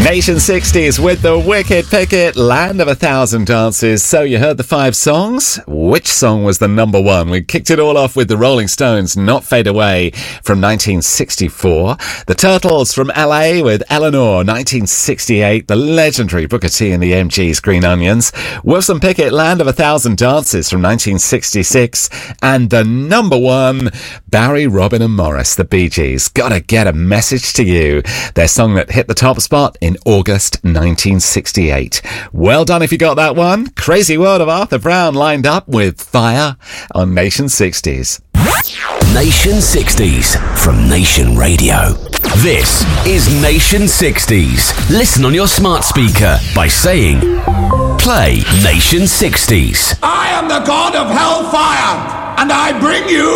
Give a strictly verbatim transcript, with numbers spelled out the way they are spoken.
Nation sixties with the Wicked Picket, Land of a Thousand Dances. So you heard the five songs. Which song was the number one? We kicked it all off with the Rolling Stones, Not Fade Away from nineteen sixty-four. The Turtles from L A with Eleanor, nineteen sixty-eight. The legendary Booker T and the M Gs, Green Onions. Wilson Pickett, Land of a Thousand Dances from nineteen sixty-six. And the number one, Barry, Robin and Morris, the Bee Gees. Gotta Get a Message to You. Their song that hit the top spot in August nineteen sixty-eight. Well done if you got that one. Crazy World of Arthur Brown lined up with Fire on Nation sixties. Nation sixties from Nation Radio. This is Nation sixties. Listen on your smart speaker by saying, play Nation sixties. I am the god of hellfire, and I bring you